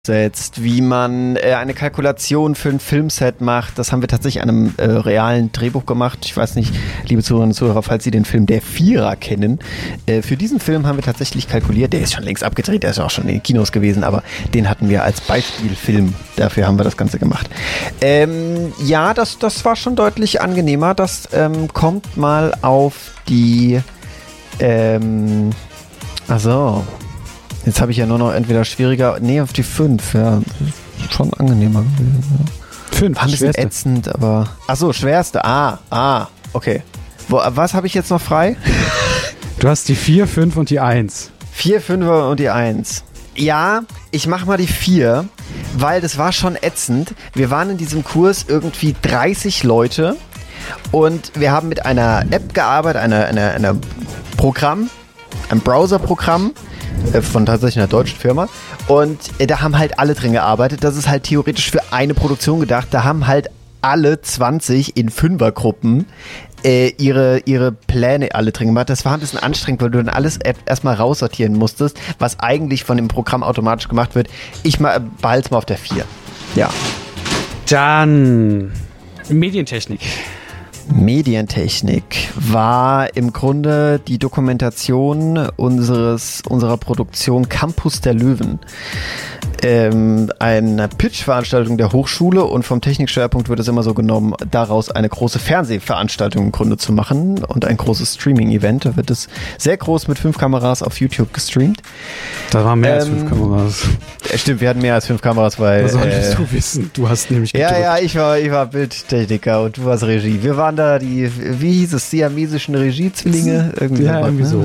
setzt, wie man eine Kalkulation für ein Filmset macht. Das haben wir tatsächlich an einem realen Drehbuch gemacht. Ich weiß nicht, liebe Zuhörerinnen und Zuhörer, falls Sie den Film Der Vierer kennen. Für diesen Film haben wir tatsächlich kalkuliert. Der ist schon längst abgedreht, der ist auch schon in den Kinos gewesen, aber den hatten wir als Beispielfilm. Dafür haben wir das Ganze gemacht. Ja, das war schon deutlich angenehmer. Das kommt mal auf die jetzt habe ich ja nur noch entweder schwieriger, auf die 5, ja, schon angenehmer gewesen. Ja. 5, war ein bisschen ätzend, aber, schwerste, okay. Was habe ich jetzt noch frei? Du hast die 4, 5 und die 1. 4, 5 und die 1. Ja, ich mach mal die 4, weil das war schon ätzend. Wir waren in diesem Kurs irgendwie 30 Leute und wir haben mit einer App gearbeitet, einer Programm, ein Browser-Programm, von tatsächlich einer deutschen Firma, und da haben halt alle drin gearbeitet. Das ist halt theoretisch für eine Produktion gedacht. Da haben halt alle 20 in Fünfergruppen ihre Pläne alle drin gemacht. Das war ein bisschen anstrengend, weil du dann alles erstmal raussortieren musstest, was eigentlich von dem Programm automatisch gemacht wird. Ich behalte es mal auf der 4. Ja. Dann Medientechnik. Medientechnik war im Grunde die Dokumentation unserer Produktion Campus der Löwen. Eine Pitch-Veranstaltung der Hochschule, und vom Technikschwerpunkt wird es immer so genommen, daraus eine große Fernsehveranstaltung im Grunde zu machen und ein großes Streaming-Event. Da wird es sehr groß mit 5 Kameras auf YouTube gestreamt. Da waren mehr als 5 Kameras. Stimmt, wir hatten mehr als 5 Kameras, weil... Was solltest du wissen? Du hast nämlich gedrückt. Ja, ich war Bildtechniker und du warst Regie. Wir waren da wie hieß es, siamesischen Regiezwillinge? Irgendwie so.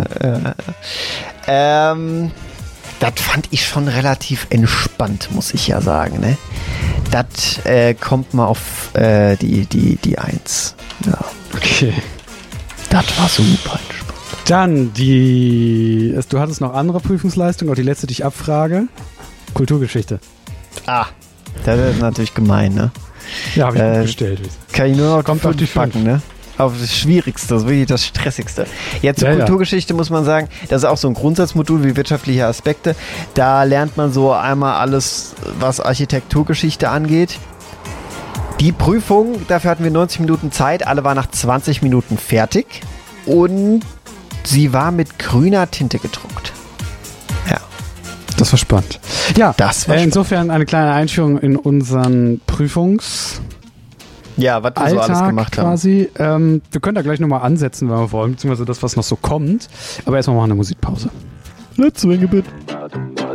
Das fand ich schon relativ entspannt, muss ich ja sagen. Ne? Das kommt mal auf die 1. Ja. Okay. Das war super entspannt. Dann du hattest noch andere Prüfungsleistungen, auch die letzte, die ich abfrage. Kulturgeschichte. Das ist natürlich gemein, ne? Ja, habe ich gut gestellt. Kann ich nur noch kommt auf die packen, ne? Auf das Schwierigste, das ist wirklich das Stressigste. Jetzt zur Kulturgeschichte muss man sagen, das ist auch so ein Grundsatzmodul wie wirtschaftliche Aspekte. Da lernt man so einmal alles, was Architekturgeschichte angeht. Die Prüfung, dafür hatten wir 90 Minuten Zeit, alle waren nach 20 Minuten fertig und sie war mit grüner Tinte gedruckt. Ja. Das war spannend. Ja, das war insofern eine kleine Einführung in unseren was wir so alles gemacht quasi. Wir können da gleich nochmal ansetzen, wenn wir wollen, beziehungsweise das, was noch so kommt. Aber erstmal machen wir eine Musikpause. Let's swing a bit.